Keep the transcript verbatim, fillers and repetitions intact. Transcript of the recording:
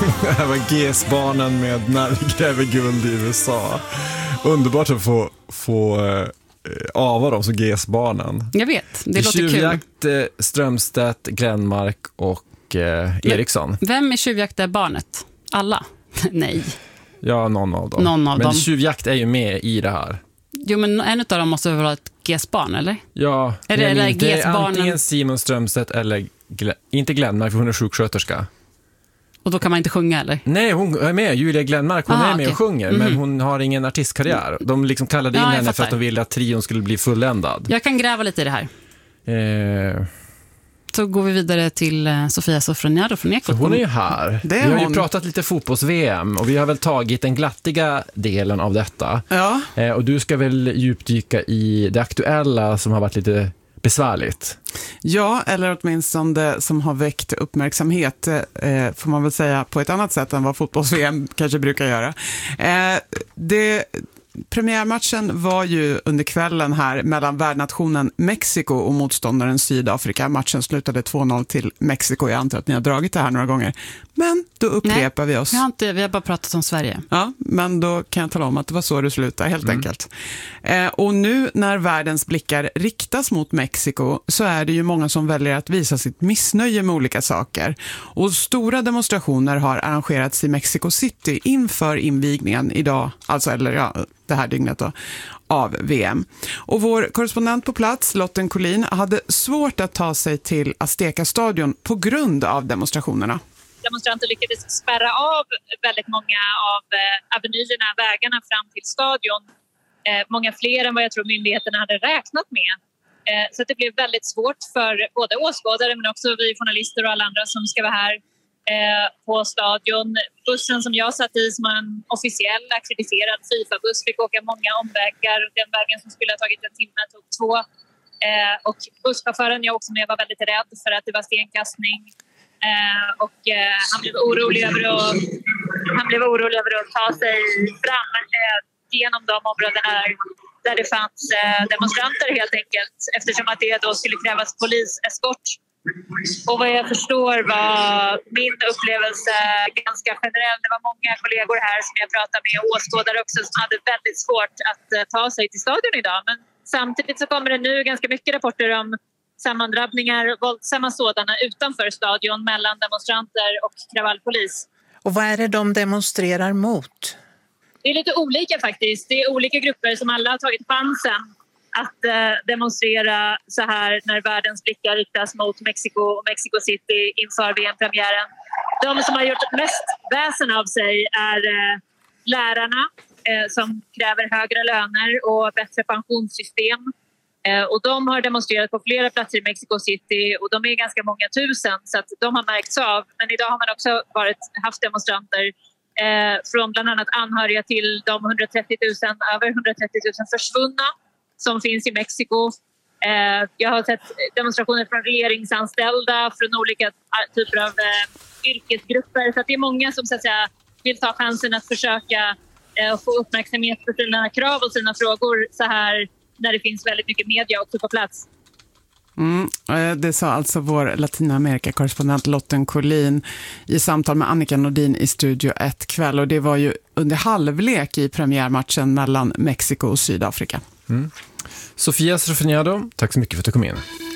Det här var G S-barnen med När vi gräver guld i U S A. Underbart att få, få eh, ava dem som G S-barnen. Jag vet, det, det låter kul. Tjuvjakt, eh, Strömstedt, Glenmark och eh, Eriksson. Vem är tjuvjakt är barnet? Alla? Nej. Ja, någon av dem. Någon av men dem. tjuvjakt är ju med i det här. Jo, men en av dem måste vara ett G S-barn, eller? Ja, är det, jag eller minns, det är G S-barnen? antingen Simon Strömstedt eller Glenn, inte Glenmark, för hon är sjuksköterska. Och då kan man inte sjunga, eller? Nej, hon är med, Julia Glenmark, hon ah, är med okay. och sjunger, mm-hmm. men hon har ingen artistkarriär. De liksom kallade in ja, henne för att de ville att trion skulle bli fulländad. Jag kan gräva lite i det här. Eh... Så går vi vidare till Sofia Sofroniado från Ekot. Hon är ju här. Det är vi har hon. ju pratat lite fotbolls-V M och vi har väl tagit den glattiga delen av detta. Ja. Eh, och du ska väl djupdyka i det aktuella som har varit lite besvärligt. Ja, eller åtminstone det som har väckt uppmärksamhet eh, får man väl säga på ett annat sätt än vad fotbolls-V M kanske brukar göra. Eh, det... Premiärmatchen var ju under kvällen här mellan värdnationen Mexiko och motståndaren Sydafrika. Matchen slutade två noll till Mexiko. Jag antar att ni har dragit det här några gånger. Men då upprepar Nej, vi oss. Vi har, inte, vi har bara pratat om Sverige. Ja, men då kan jag tala om att det var så det slutade, helt mm. enkelt. Eh, och nu när världens blickar riktas mot Mexiko så är det ju många som väljer att visa sitt missnöje med olika saker. Och stora demonstrationer har arrangerats i Mexico City inför invigningen idag, alltså eller ja, det här dygnet då, av V M. Och vår korrespondent på plats, Lotten Collin, hade svårt att ta sig till Azteca-stadion på grund av demonstrationerna. Demonstranter lyckades spärra av väldigt många av eh, avenyerna, vägarna fram till stadion. Eh, många fler än vad jag tror myndigheterna hade räknat med. Eh, så att det blev väldigt svårt för både åskådare men också vi journalister och alla andra som ska vara här eh, på stadion. Bussen som jag satt i, som var en officiell akkrediterad FIFA-buss, fick åka många omvägar. Den vägen som skulle ha tagit en timme tog två. Eh, och busschauffören jag också med var väldigt rädd för att det var stenkastning. Eh, och eh, han blev orolig över att, han blev orolig över att ta sig fram eh, genom de områdena där det fanns eh, demonstranter helt enkelt, eftersom att det då skulle krävas poliseskort. Och vad jag förstår var min upplevelse ganska generell. Det var många kollegor här som jag pratade med och åskådare också som hade väldigt svårt att eh, ta sig till stadion idag. Men samtidigt så kommer det nu ganska mycket rapporter om sammandrabbningar, våldsamma sådana utanför stadion mellan demonstranter och kravallpolis. Och vad är det de demonstrerar mot? Det är lite olika faktiskt. Det är olika grupper som alla har tagit chansen att eh, demonstrera så här när världens blickar riktas mot Mexiko och Mexico City inför V M-premiären. De som har gjort mest väsen av sig är eh, lärarna eh, som kräver högre löner och bättre pensionssystem. Och de har demonstrerat på flera platser i Mexico City och de är ganska många tusen så att de har märkts av. Men idag har man också varit, haft demonstranter eh, från bland annat anhöriga till de hundratrettio tusen, över hundratrettio tusen försvunna som finns i Mexiko. Eh, jag har sett demonstrationer från regeringsanställda, från olika typer av eh, yrkesgrupper. Så att det är många som så att säga, vill ta chansen att försöka eh, få uppmärksamhet för sina krav och sina frågor så här där det finns väldigt mycket media också på plats. Mm, det sa alltså vår Latinamerika-korrespondent Lotten Collin i samtal med Annika Nordin i Studio ett kväll. Och det var ju under halvlek i premiärmatchen mellan Mexiko och Sydafrika. Mm. Sofia Sofroniado, tack så mycket för att du kom in.